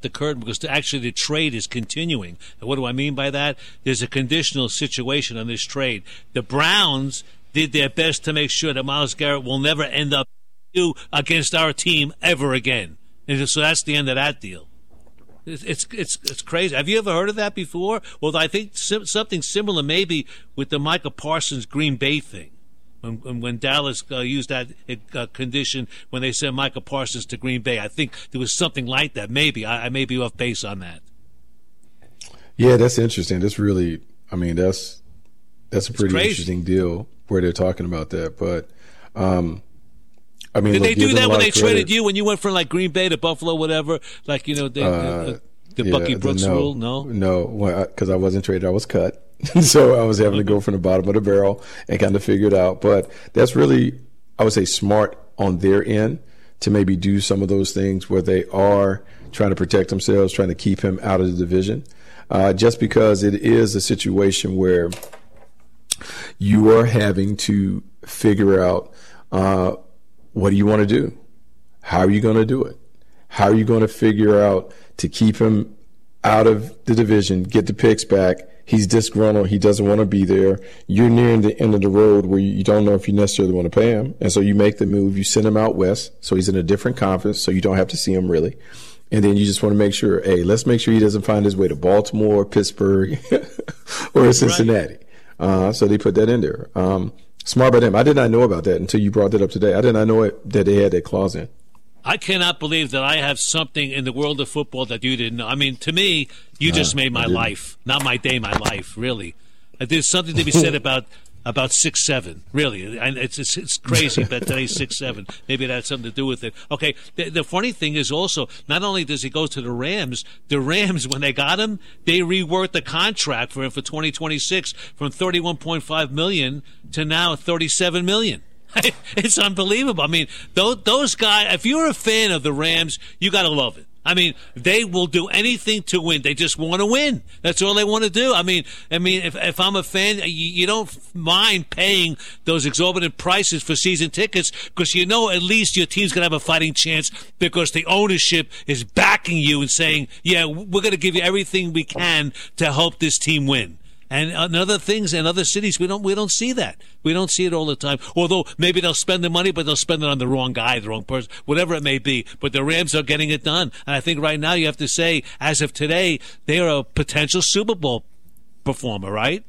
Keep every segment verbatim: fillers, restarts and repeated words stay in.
the curtain because actually the trade is continuing. And what do I mean by that? There's a conditional situation on this trade. The Browns did their best to make sure that Myles Garrett will never end up against our team ever again. And so that's the end of that deal. It's it's it's, it's crazy. Have you ever heard of that before? Well, I think sim- something similar maybe with the Micah Parsons Green Bay thing. When, when Dallas uh, used that uh, condition when they sent Micah Parsons to Green Bay. I think there was something like that. Maybe. I, I may be off base on that. Yeah, that's interesting. That's really, I mean, that's that's a pretty interesting deal where they're talking about that. But, um, I mean, did look, they do that when they credit. traded you, when you went from like Green Bay to Buffalo, whatever? Like, you know, they, uh, the, the yeah, Bucky Brooks the, no, rule? No? No, because I, I wasn't traded. I was cut. So I was having to go from the bottom of the barrel and kind of figure it out. But that's really, I would say, smart on their end to maybe do some of those things where they are trying to protect themselves, trying to keep him out of the division. Uh, just because it is a situation where you are having to figure out uh, what do you want to do? How are you going to do it? How are you going to figure out to keep him out of the division, get the picks back? He's disgruntled. He doesn't want to be there. You're nearing the end of the road where you don't know if you necessarily want to pay him. And so you make the move. You send him out west. So he's in a different conference. So you don't have to see him really. And then you just want to make sure, hey, let's make sure he doesn't find his way to Baltimore, Pittsburgh, or Cincinnati. Right. Uh, so they put that in there. Um, smart by them. I did not know about that until you brought that up today. I did not know it, that they had that clause in. I cannot believe that I have something in the world of football that you didn't know. I mean, to me, you uh, just made my life, not my day, my life, really. There's something to be said about about six seven, really. And it's it's, it's crazy that today's six seven. Maybe that had something to do with it. Okay, the, the funny thing is also, not only does he go to the Rams, the Rams, when they got him, they reworked the contract for him for twenty twenty-six from thirty-one point five million dollars to now thirty-seven million dollars. It's unbelievable. I mean, those, those guys, if you're a fan of the Rams, you got to love it. I mean, they will do anything to win. They just want to win. That's all they want to do. I mean, I mean, if if I'm a fan, you, you don't mind paying those exorbitant prices for season tickets because you know at least your team's going to have a fighting chance because the ownership is backing you and saying, yeah, we're going to give you everything we can to help this team win. And in other things in other cities, we don't we don't see that. We don't see it all the time. Although maybe they'll spend the money, but they'll spend it on the wrong guy, the wrong person, whatever it may be. But the Rams are getting it done. And I think right now you have to say, as of today, they are a potential Super Bowl performer, right?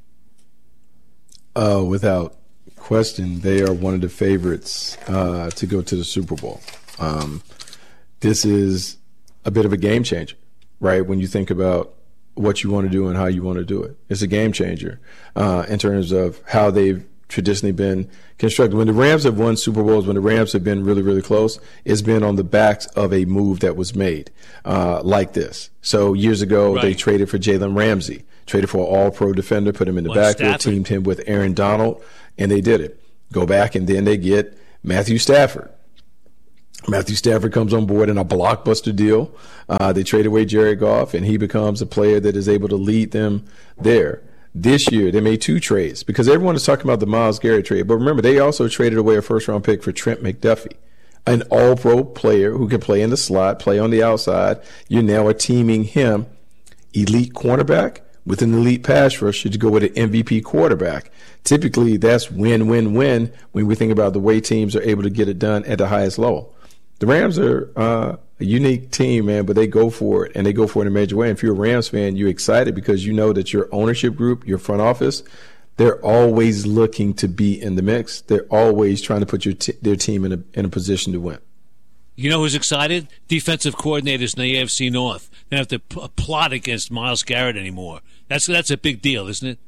Uh, without question, they are one of the favorites uh, to go to the Super Bowl. Um, this is a bit of a game changer, right? When you think about what you want to do and how you want to do it. It's a game changer uh, in terms of how they've traditionally been constructed. When the Rams have won Super Bowls, when the Rams have been really, really close, it's been on the backs of a move that was made uh, like this. So years ago, right. They traded for Jalen Ramsey, traded for an all-pro defender, put him in the well, backfield, teamed him with Aaron Donald, and they did it. Go back, and then they get Matthew Stafford. Matthew Stafford comes on board in a blockbuster deal. Uh, they trade away Jared Goff, and he becomes a player that is able to lead them there. This year, they made two trades because everyone is talking about the Myles Garrett trade. But remember, they also traded away a first-round pick for Trent McDuffie, an all-pro player who can play in the slot, play on the outside. You now are teaming him, elite cornerback, with an elite pass rusher to go with an M V P quarterback. Typically, that's win-win-win when we think about the way teams are able to get it done at the highest level. The Rams are uh, a unique team, man, but they go for it, and they go for it in a major way. And if you're a Rams fan, you're excited because you know that your ownership group, your front office, they're always looking to be in the mix. They're always trying to put your t- their team in a, in a position to win. You know who's excited? Defensive coordinators in the A F C North. They don't have to p- plot against Myles Garrett anymore. That's that's a big deal, isn't it?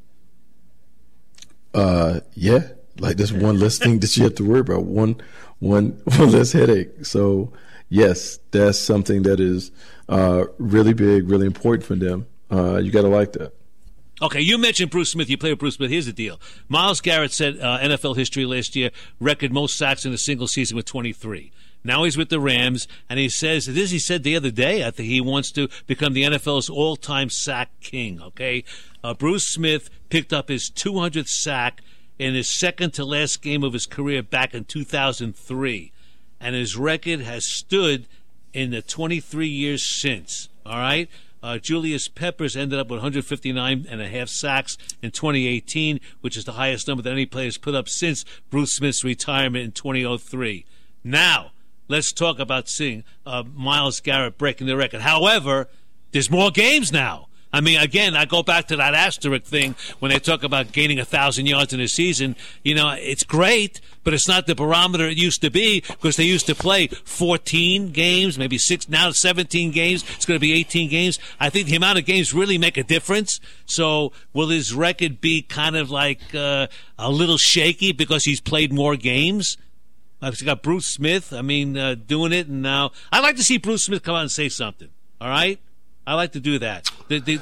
Uh, yeah. Like there's one less thing that you have to worry about, one, one, one less headache. So yes, that's something that is uh, really big, really important for them. Uh, you got to like that. Okay, you mentioned Bruce Smith. You play with Bruce Smith. Here's the deal. Myles Garrett set uh, N F L history last year, record most sacks in a single season with twenty-three. Now he's with the Rams, and he says, this he said the other day, I think he wants to become the N F L's all-time sack king, okay? Uh, Bruce Smith picked up his two hundredth sack in his second-to-last game of his career back in two thousand three. And his record has stood in the twenty-three years since, All right. Uh, Julius Peppers ended up with one hundred fifty-nine and a half sacks in twenty eighteen, which is the highest number that any player has put up since Bruce Smith's retirement in two thousand three. Now, let's talk about seeing uh, Myles Garrett breaking the record. However, there's more games now. I mean, again, I go back to that asterisk thing when they talk about gaining one thousand yards in a season. You know, it's great, but it's not the barometer it used to be because they used to play fourteen games, maybe six, now seventeen games. It's going to be eighteen games. I think the amount of games really make a difference. So will his record be kind of like uh, a little shaky because he's played more games? I've got Bruce Smith, I mean, uh, doing it, and now I'd like to see Bruce Smith come out and say something, all right? I like to do that. The, the,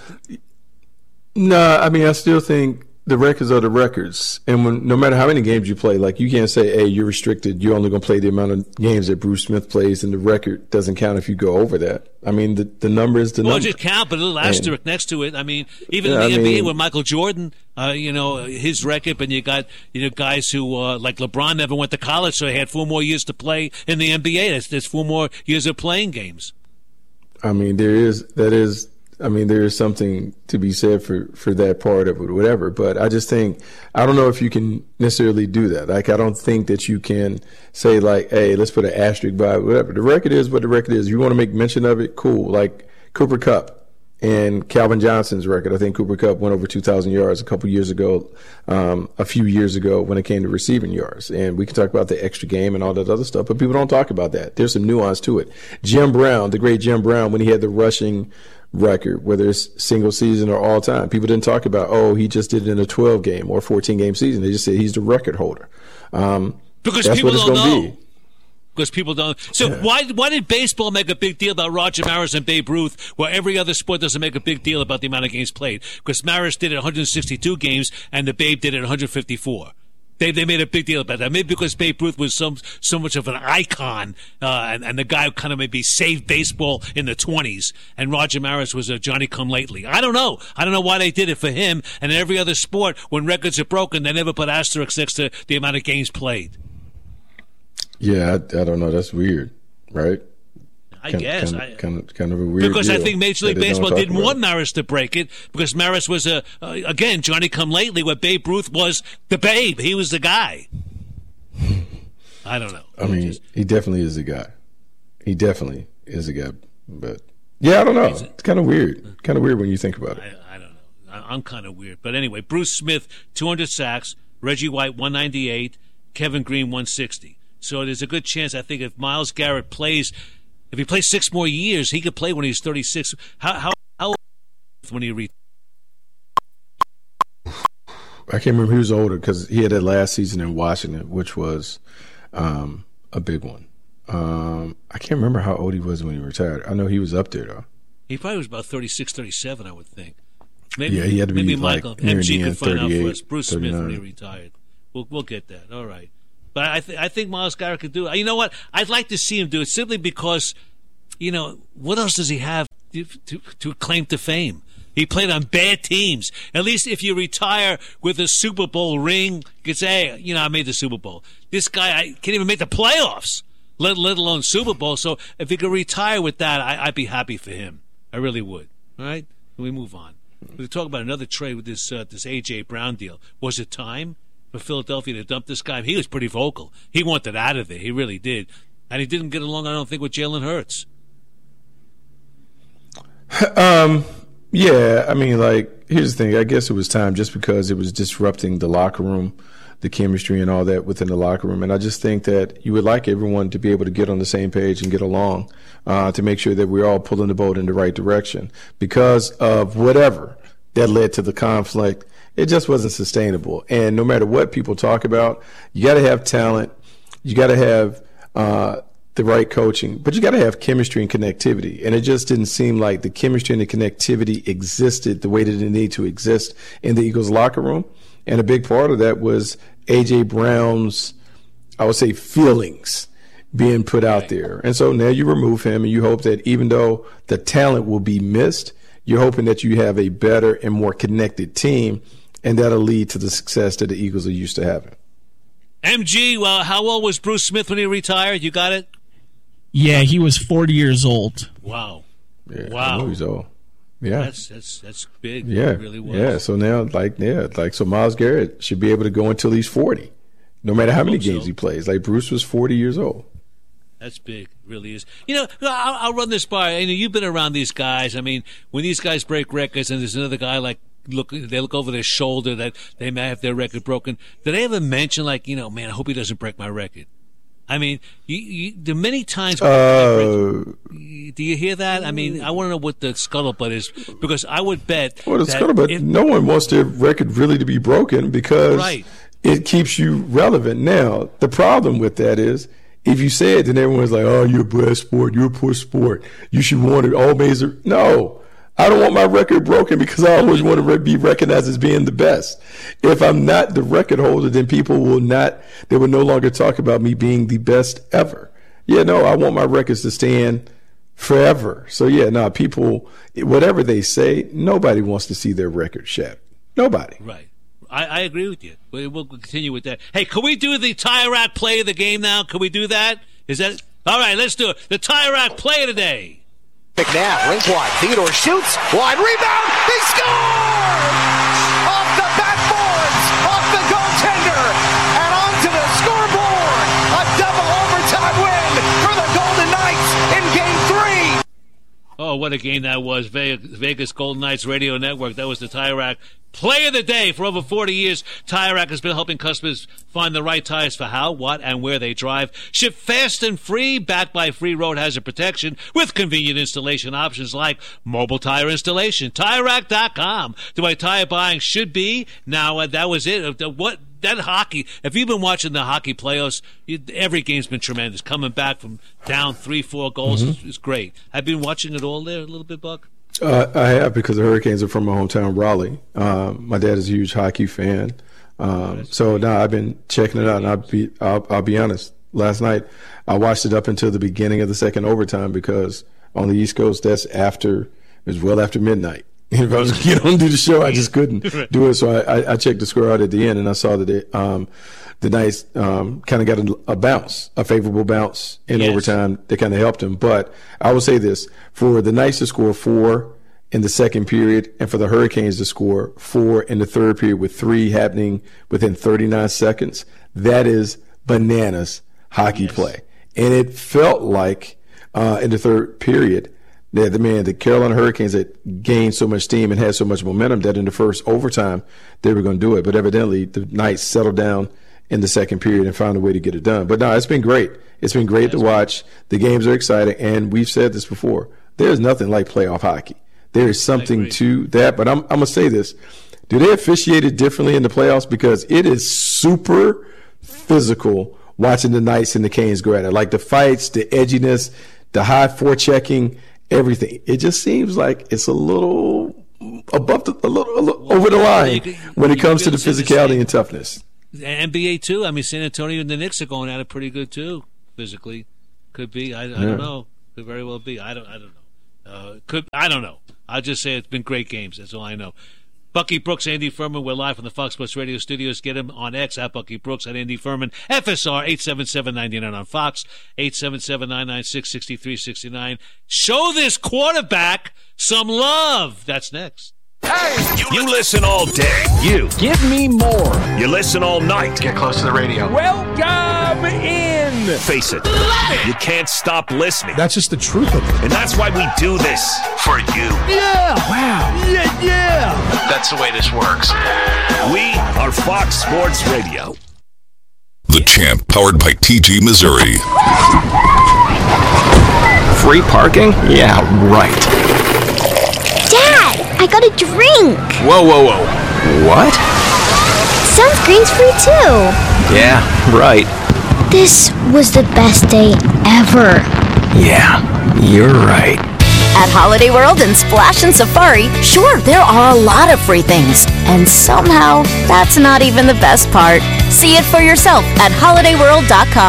no, I mean, I still think the records are the records. And when, no matter how many games you play, like you can't say, hey, you're restricted. You're only going to play the amount of games that Bruce Smith plays, and the record doesn't count if you go over that. I mean, the, the number is the well, number. Well, just count, but a little asterisk and, next to it. I mean, even yeah, in the I N B A mean, with Michael Jordan, uh, you know, his record, and you got you know guys who, uh, like LeBron, never went to college, so he had four more years to play in the N B A. That's, that's four more years of playing games. I mean, there is, that is, I mean, there is something to be said for, for that part of it, whatever. But I just think, I don't know if you can necessarily do that. Like, I don't think that you can say, like, hey, let's put an asterisk by it, whatever. The record is what the record is. You want to make mention of it? Cool. Like Cooper Kupp and Calvin Johnson's record. I think Cooper Kupp went over two thousand yards a couple years ago, um, a few years ago when it came to receiving yards. And we can talk about the extra game and all that other stuff, but people don't talk about that. There's some nuance to it. Jim Brown, the great Jim Brown, when he had the rushing record, whether it's single season or all time, people didn't talk about, oh, he just did it in a twelve game or fourteen game season. They just said he's the record holder. Um, because that's people what it's don't gonna know. Be. Because people don't. So yeah. why why did baseball make a big deal about Roger Maris and Babe Ruth, where every other sport doesn't make a big deal about the amount of games played? Because Maris did it one hundred sixty-two games and the Babe did it one hundred fifty-four. They they made a big deal about that. Maybe because Babe Ruth was so so much of an icon, uh, and, and the guy who kind of maybe saved baseball in the twenties, and Roger Maris was a Johnny-come-lately. I don't know. I don't know why they did it for him. And in every other sport, when records are broken, they never put asterisks next to the amount of games played. Yeah, I, I don't know. That's weird, right? I kind, guess. Kind of, I, kind of, kind of a weird Because deal I think Major League Baseball didn't about. want Maris to break it because Maris was, a uh, again, Johnny-come-lately, where Babe Ruth was the Babe. He was the guy. I don't know. I mean, just, he definitely is a guy. He definitely is a guy. But, yeah, I don't know. It's kind of weird. Kind of weird when you think about it. I, I don't know. I, I'm kind of weird. But anyway, Bruce Smith, two hundred sacks. Reggie White, one ninety-eight. Kevin Green, one sixty. So there's a good chance, I think, if Myles Garrett plays, if he plays six more years, he could play when he's thirty-six. How how how old when he re- I can't remember. He was older because he had that last season in Washington, which was um, a big one. Um, I can't remember how old he was when he retired. I know he was up there though. He probably was about thirty-six, thirty-seven, I would think. Maybe, yeah, he had to be maybe like Michael M G could find out for us. Bruce thirty-nine. Smith when he retired. We'll we'll get that. All right. But I, th- I think Myles Garrett could do it. You know what? I'd like to see him do it simply because, you know, what else does he have to, to, to claim to fame? He played on bad teams. At least if you retire with a Super Bowl ring, you can say, hey, you know, I made the Super Bowl. This guy I can't even make the playoffs, let, let alone Super Bowl. So if he could retire with that, I, I'd be happy for him. I really would. All right? We move on. We'll talk about another trade with this uh, this A J. Brown deal. Was it time for Philadelphia to dump this guy? He was pretty vocal. He wanted out of there. He really did. And he didn't get along, I don't think, with Jalen Hurts. Um, yeah, I mean, like, here's the thing. I guess it was time just because it was disrupting the locker room, the chemistry and all that within the locker room. And I just think that you would like everyone to be able to get on the same page and get along uh, to make sure that we're all pulling the boat in the right direction. Because of whatever that led to the conflict, it just wasn't sustainable. And no matter what people talk about, you got to have talent. You got to have uh, the right coaching, but you got to have chemistry and connectivity. And it just didn't seem like the chemistry and the connectivity existed the way that it needed to exist in the Eagles locker room. And a big part of that was A J. Brown's, I would say, feelings being put out there. And so now you remove him and you hope that even though the talent will be missed, you're hoping that you have a better and more connected team, and that'll lead to the success that the Eagles are used to having. M G, well, how old was Bruce Smith when he retired? You got it? Yeah, he was forty years old. Wow. Yeah, wow. I know he's old. Yeah. That's that's that's big. Yeah. It really was. Yeah. So now, like, yeah, like, so Myles Garrett should be able to go until he's forty, no matter how many games so. he plays. Like, Bruce was forty years old. That's big. It really is. You know, I'll, I'll run this by. You know, you've been around these guys. I mean, when these guys break records and there's another guy like, look, they look over their shoulder that they may have their record broken. Do they ever mention, like, you know, man, I hope he doesn't break my record? I mean, you, you, the many times. Uh, do you hear that? I mean, I want to know what the scuttlebutt is, because I would bet. Well, the that scuttlebutt, if, no one wants their record really to be broken because right. it keeps you relevant. Now, the problem with that is, if you say it, then everyone's like, oh, you're a bad sport, you're a poor sport, you should want it all major. No. I don't want my record broken because I always want to be recognized as being the best. If I'm not the record holder, then people will not, they will no longer talk about me being the best ever. Yeah, no, I want my records to stand forever. So yeah, no, people, whatever they say, nobody wants to see their record shattered. Nobody. Right. I, I agree with you. We'll continue with that. Hey, can we do the Tire Rack play of the game now? Can we do that? Is that, all right, let's do it. The Tire Rack play of the day. McNabb, rink wide. Theodore shoots. Wide rebound. They score! Off the backboards. Off the goaltender. And onto the scoreboard. A double overtime win for the Golden Knights in game three. Oh, what a game that was. Vegas Golden Knights Radio Network. That was the Tire Rack play of the day. For over forty years, Tire Rack has been helping customers find the right tires for how, what, and where they drive. Ship fast and free, backed by free road hazard protection with convenient installation options like mobile tire installation. Tire Rack dot com. The way tire buying should be. Now, uh, that was it. Uh, what that hockey, if you've been watching the hockey playoffs, you, every game's been tremendous. Coming back from down three, four goals mm-hmm. is, is great. Have you been watching it all there a little bit, Buck? Uh, I have, because the Hurricanes are from my hometown, Raleigh. Um, my dad is a huge hockey fan. Um, so now I've been checking it out, and I'll be, I'll, I'll be honest. Last night, I watched it up until the beginning of the second overtime, because on the East Coast, that's after, it was well after midnight. If I was to get on to do the show, I just couldn't do it. So I, I checked the score out at the end, and I saw that it, um, the Knights um, kind of got a, a bounce, a favorable bounce in yes. overtime that kind of helped them. But I will say this, for the Knights to score four in the second period and for the Hurricanes to score four in the third period with three happening within thirty-nine seconds, that is bananas hockey yes. play. And it felt like uh, in the third period that the man, the Carolina Hurricanes had gained so much steam and had so much momentum that in the first overtime they were going to do it. But evidently the Knights settled down in the second period and found a way to get it done. But no, it's been great. It's been great to watch. The games are exciting, and we've said this before. There's nothing like playoff hockey. There is something to that. But I'm, I'm going to say this. Do they officiate it differently in the playoffs? Because it is super physical watching the Knights and the Canes go at it. Like the fights, the edginess, the high forechecking, everything. It just seems like it's a little above the, a little, a little over the line when it comes to the physicality and toughness. N B A too. I mean, San Antonio and the Knicks are going at it pretty good too, physically. Could be. I, I yeah. don't know. Could very well be. I don't. I don't know. Uh, could. I don't know. I'll just say it's been great games. That's all I know. Bucky Brooks, Andy Furman. We're live from the Fox Sports Radio studios. Get him on X at Bucky Brooks, at Andy Furman. F S R eight seven seven nine nine on Fox, eight seven seven nine nine six six three six nine. Show this quarterback some love. That's next. Hey, you, you listen all day. You. Give me more. You listen all night. Get close to the radio. Welcome in. Face it. it. You can't stop listening. That's just the truth of it. And that's why we do this. For you. Yeah. Wow. Yeah, yeah. That's the way this works. We are Fox Sports Radio. The Champ, powered by T G Missouri. Free parking? Yeah, right. Dad, I got a drink. Whoa, whoa, whoa. What? Sunscreen's free too. Yeah, right. This was the best day ever. Yeah, you're right. At Holiday World and Splash and Safari, sure, there are a lot of free things. And somehow, that's not even the best part. See it for yourself at holiday world dot com.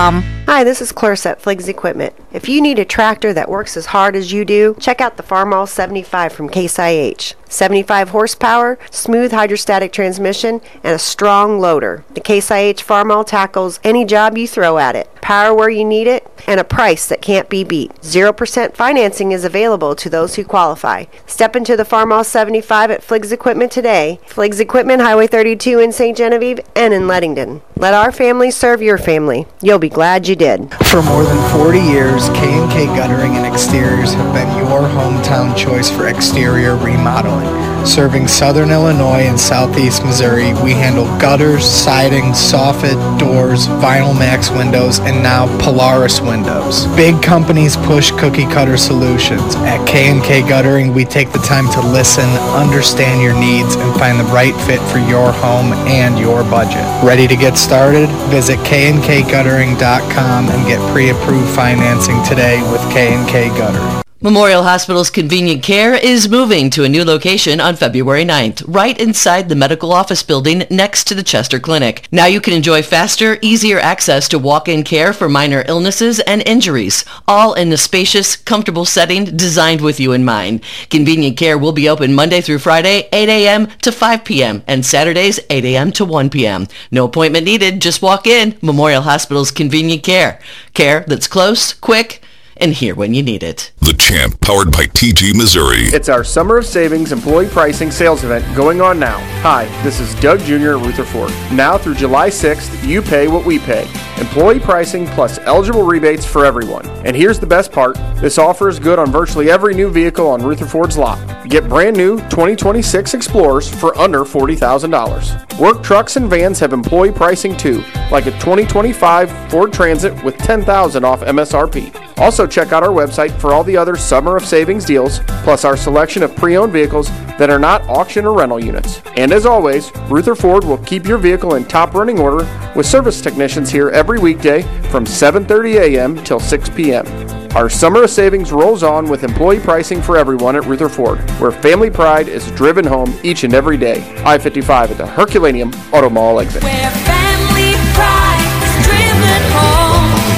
Hi, this is Clarissa at Fliggs Equipment. If you need a tractor that works as hard as you do, check out the Farmall seventy-five from Case I H. seventy-five horsepower, smooth hydrostatic transmission, and a strong loader. The Case I H Farmall tackles any job you throw at it. Power where you need it, and a price that can't be beat. zero percent financing is available to those who qualify. Step into the Farmall seventy-five at Fliggs Equipment today. Fliggs Equipment, Highway thirty-two in Saint Genevieve and in Leadington. Let our family serve your family. You'll be glad you did. For more than forty years, K and K Guttering and Exteriors have been your hometown choice for exterior remodeling. Serving Southern Illinois and Southeast Missouri, we handle gutters, siding, soffit, doors, Vinyl Max windows, and now Polaris windows. Big companies push cookie cutter solutions. At K and K Guttering, we take the time to listen, understand your needs, and find the right fit for your home and your budget. Ready to get started? Visit K and K guttering dot com and get pre-approved financing today with K and K Guttering. Memorial Hospital's Convenient Care is moving to a new location on February ninth, right inside the medical office building next to the Chester Clinic. Now you can enjoy faster, easier access to walk-in care for minor illnesses and injuries, all in a spacious, comfortable setting designed with you in mind. Convenient Care will be open Monday through Friday, eight a.m. to five p.m., and Saturdays, eight a.m. to one p.m. No appointment needed, just walk in. Memorial Hospital's Convenient Care. Care that's close, quick, and here when you need it. The Champ, powered by T G Missouri. It's our Summer of Savings employee pricing sales event going on now. Hi, this is Doug Junior at Rutherford. Now through July sixth, you pay what we pay. Employee pricing plus eligible rebates for everyone. And here's the best part. This offer is good on virtually every new vehicle on Rutherford's lot. Get brand new twenty twenty-six Explorers for under forty thousand dollars. Work trucks and vans have employee pricing too, like a twenty twenty-five Ford Transit with ten thousand dollars off M S R P. Also check out our website for all the other Summer of Savings deals, plus our selection of pre-owned vehicles that are not auction or rental units. And as always, Rutherford will keep your vehicle in top running order with service technicians here every weekday from seven thirty a.m. till six p.m. Our Summer of Savings rolls on with employee pricing for everyone at Rutherford, where family pride is driven home each and every day. I fifty-five at the Herculaneum Auto Mall exit. Where family pride is driven home.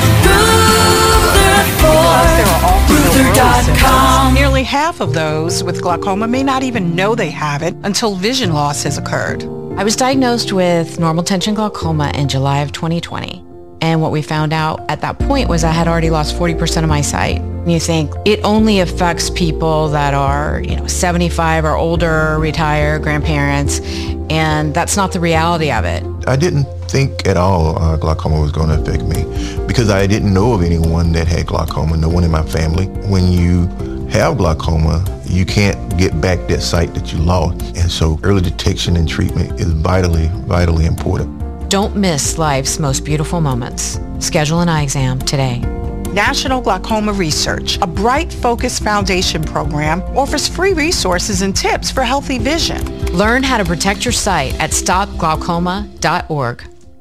Ruther dot com. Nearly half of those with glaucoma may not even know they have it until vision loss has occurred. I was diagnosed with normal tension glaucoma in July of twenty twenty. And what we found out at that point was I had already lost forty percent of my sight. And you think it only affects people that are, you know, seventy-five or older, retired, grandparents, and that's not the reality of it. I didn't think at all uh, glaucoma was going to affect me because I didn't know of anyone that had glaucoma, no one in my family. When you have glaucoma, you can't get back that sight that you lost. And so early detection and treatment is vitally, vitally important. Don't miss life's most beautiful moments. Schedule an eye exam today. National Glaucoma Research, a Bright Focus Foundation program, offers free resources and tips for healthy vision. Learn how to protect your sight at stop glaucoma dot org.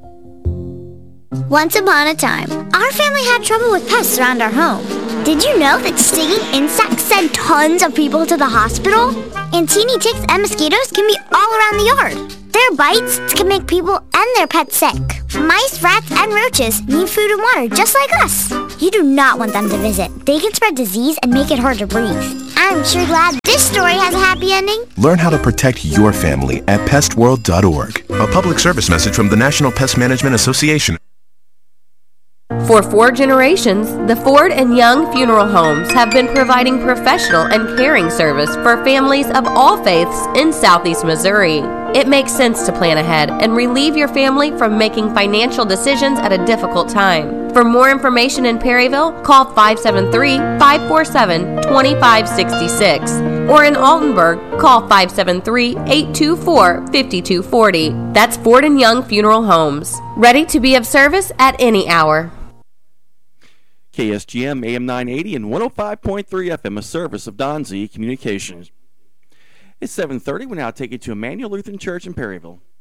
Once upon a time, our family had trouble with pests around our home. Did you know that stinging insects send tons of people to the hospital? And teeny ticks and mosquitoes can be all around the yard. Their bites can make people and their pets sick. Mice, rats, and roaches need food and water just like us. You do not want them to visit. They can spread disease and make it hard to breathe. I'm sure glad this story has a happy ending. Learn how to protect your family at pest world dot org. A public service message from the National Pest Management Association. For four generations, the Ford and Young Funeral Homes have been providing professional and caring service for families of all faiths in Southeast Missouri. It makes sense to plan ahead and relieve your family from making financial decisions at a difficult time. For more information in Perryville, call five seven three, five four seven, two five six six. Or in Altenburg, call five seven three, eight two four, five two four zero. That's Ford and Young Funeral Homes. Ready to be of service at any hour. K S G M A M nine eighty and one oh five point three F M, a service of Don Z Communications. It's seven thirty. We now take you to Emmanuel Lutheran Church in Perryville.